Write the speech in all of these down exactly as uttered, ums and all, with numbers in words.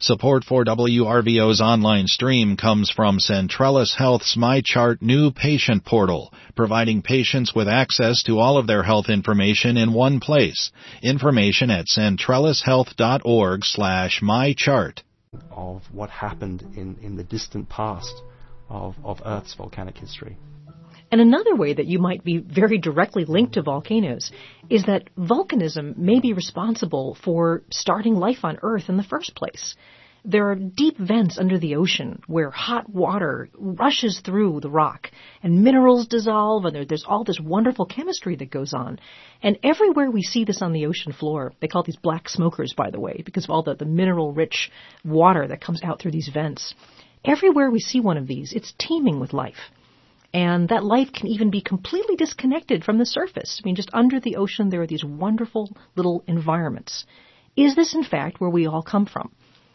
Support for W R V O's online stream comes from Centrellis Health's MyChart new patient portal, providing patients with access to all of their health information in one place. Information at centrellishealth.org slash mychart. Of what happened in, in the distant past of, of Earth's volcanic history. And another way that you might be very directly linked to volcanoes is that volcanism may be responsible for starting life on Earth in the first place. There are deep vents under the ocean where hot water rushes through the rock and minerals dissolve, and there, there's all this wonderful chemistry that goes on. And everywhere we see this on the ocean floor, they call these black smokers, by the way, because of all the, the mineral-rich water that comes out through these vents. Everywhere we see one of these, it's teeming with life. And that life can even be completely disconnected from the surface. I mean, just under the ocean, there are these wonderful little environments. Is this, in fact, where we all come from?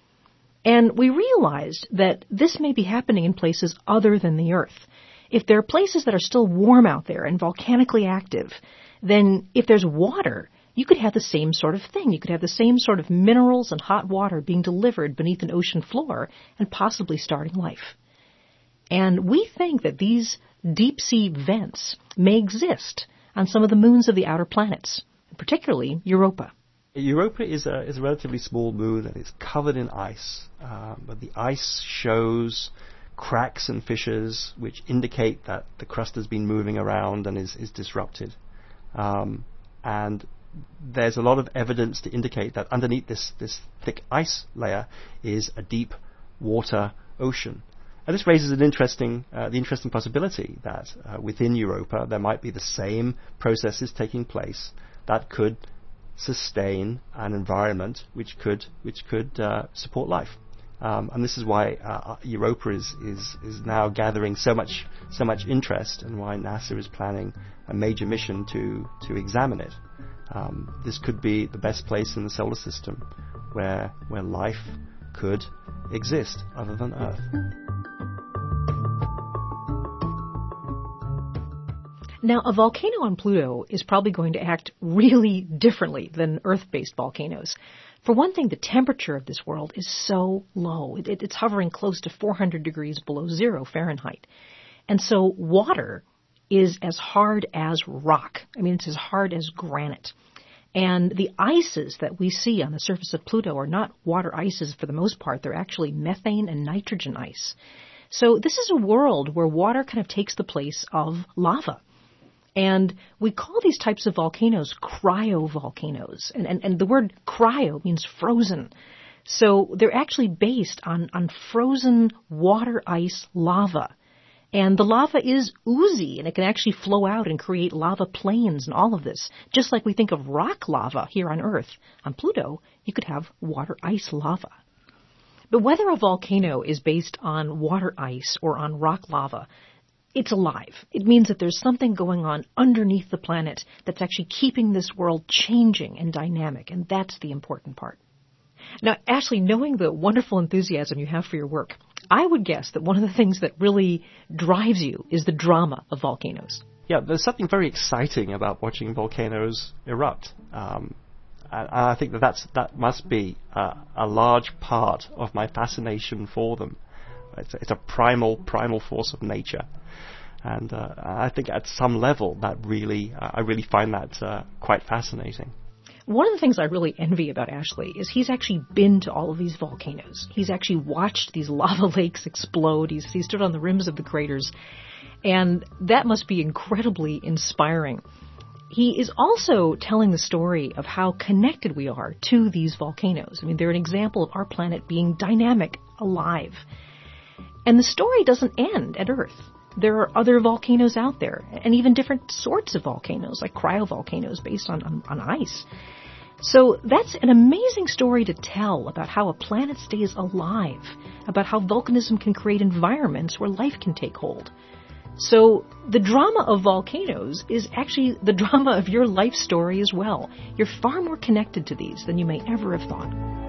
And we realized that this may be happening in places other than the Earth. If there are places that are still warm out there and volcanically active, then if there's water, you could have the same sort of thing. You could have the same sort of minerals and hot water being delivered beneath an ocean floor and possibly starting life. And we think that these deep-sea vents may exist on some of the moons of the outer planets, particularly Europa. Europa is a, is a relatively small moon and it's covered in ice, uh, but the ice shows cracks and fissures which indicate that the crust has been moving around and is, is disrupted. Um, and there's a lot of evidence to indicate that underneath this, this thick ice layer is a deep water ocean. And this raises an interesting, uh, the interesting possibility that uh, within Europa there might be the same processes taking place that could sustain an environment which could, which could uh, support life. Um, and this is why uh, Europa is, is, is now gathering so much, so much interest, and why NASA is planning a major mission to, to examine it. Um, this could be the best place in the solar system where, where life could exist other than Earth. Now, a volcano on Pluto is probably going to act really differently than Earth-based volcanoes. For one thing, the temperature of this world is so low. It, it, it's hovering close to four hundred degrees below zero Fahrenheit. And so water is as hard as rock. I mean, it's as hard as granite. And the ices that we see on the surface of Pluto are not water ices for the most part. They're actually methane and nitrogen ice. So this is a world where water kind of takes the place of lava. And we call these types of volcanoes cryovolcanoes. And, and, and the word cryo means frozen. So they're actually based on, on frozen water ice lava. And the lava is oozy, and it can actually flow out and create lava plains and all of this. Just like we think of rock lava here on Earth, on Pluto, you could have water ice lava. But whether a volcano is based on water ice or on rock lava, it's alive. It means that there's something going on underneath the planet that's actually keeping this world changing and dynamic, and that's the important part. Now, Ashley, knowing the wonderful enthusiasm you have for your work, I would guess that one of the things that really drives you is the drama of volcanoes. Yeah, there's something very exciting about watching volcanoes erupt. Um, and I think that that's, that must be uh, a large part of my fascination for them. It's a, it's a primal, primal force of nature. And uh, I think at some level that really, uh, I really find that uh, quite fascinating. One of the things I really envy about Ashley is he's actually been to all of these volcanoes. He's actually watched these lava lakes explode. He's, he stood on the rims of the craters. And that must be incredibly inspiring. He is also telling the story of how connected we are to these volcanoes. I mean, they're an example of our planet being dynamic, alive. And the story doesn't end at Earth. There are other volcanoes out there, and even different sorts of volcanoes, like cryovolcanoes based on, on, on ice. So that's an amazing story to tell about how a planet stays alive, about how volcanism can create environments where life can take hold. So the drama of volcanoes is actually the drama of your life story as well. You're far more connected to these than you may ever have thought.